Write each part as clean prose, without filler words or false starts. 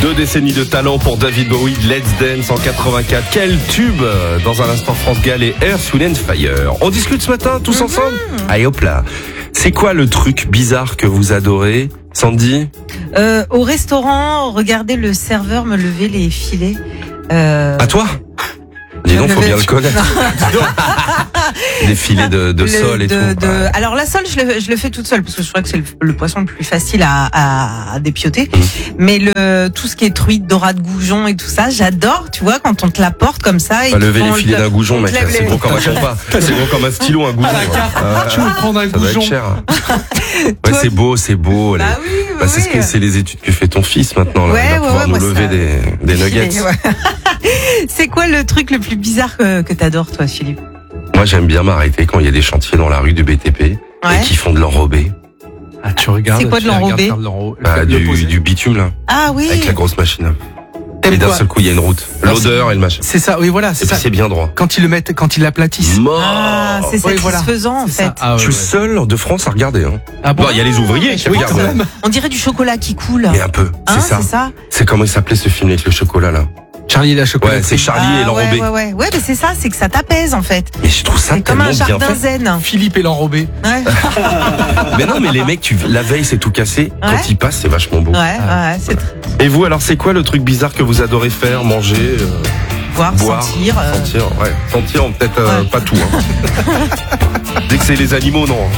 2 décennies de talent pour David Bowie, Let's Dance en 84. Quel tube! Dans un instant, France Gall et Earth, Wind & Fire. On discute ce matin, tous ensemble? Allez, hop là. C'est quoi le truc bizarre que vous adorez, Sandy? Au restaurant, regardez le serveur me lever les filets. À toi? Dis donc, faut bien le connaître. Des filets de sole et tout. Alors la sole, je le fais toute seule parce que je crois que c'est le poisson le plus facile à dépioter. Mais tout ce qui est truite, dorade, goujon et tout ça, j'adore. Tu vois, quand on te l'apporte comme ça. Pas lever les filets d'un goujon, mec. C'est gros comme un compas. C'est gros comme un stylo, un goujon. Tu veux prendre un goujon? Ça doit être cher. Ouais, c'est beau. Bah oui, c'est les études que fait ton fils maintenant. Là. Il va pouvoir nous lever des nuggets. C'est quoi le truc le plus bizarre que t'adores, toi, Philippe? Moi, j'aime bien m'arrêter quand il y a des chantiers dans la rue du BTP et qui font de l'enrobé. Ah, tu regardes. C'est quoi de l'enrobé? Du bitume, là. Ah oui. Avec la grosse machine. Et d'un seul coup, il y a une route. L'odeur et le machin. C'est ça, oui, voilà. Et puis c'est bien droit. Quand ils l'aplatissent. Mort. Ah, c'est satisfaisant, en fait. Je suis seul de France à regarder. Hein. Ah bon? Il y a les ouvriers qui regardent. On dirait du chocolat qui coule. Mais un peu. C'est ça. C'est comment il s'appelait ce film avec le chocolat, là? Charlie et la chocolaterie. Ouais, c'est Charlie et l'enrobé. Ouais, mais c'est ça, c'est que ça t'apaise, en fait. Mais je trouve ça tellement bien fait. C'est comme un jardin zen. Philippe et l'enrobé. Ouais. Mais non, mais les mecs, la veille, c'est tout cassé. Quand ils passent, c'est vachement beau. Ouais, c'est très... Et vous, alors, c'est quoi le truc bizarre que vous adorez faire, manger, boire, sentir. Sentir, peut-être pas tout. Hein. Dès que c'est les animaux, non.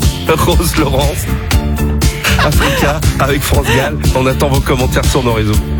Rose Laurence, Africa, avec France Gall. On attend vos commentaires sur nos réseaux.